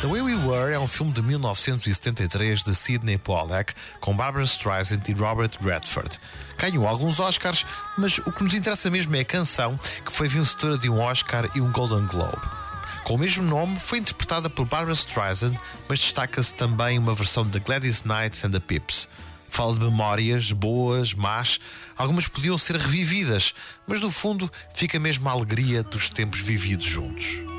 The Way We Were é um filme de 1973 de Sidney Pollack com Barbra Streisand e Robert Redford. Ganhou alguns Oscars, mas o que nos interessa mesmo é a canção, que foi vencedora de um Oscar e um Golden Globe. Com o mesmo nome, foi interpretada por Barbra Streisand, mas destaca-se também uma versão de Gladys Knight and the Pips. Fala de memórias, boas, más, algumas podiam ser revividas, mas no fundo fica mesmo a alegria dos tempos vividos juntos.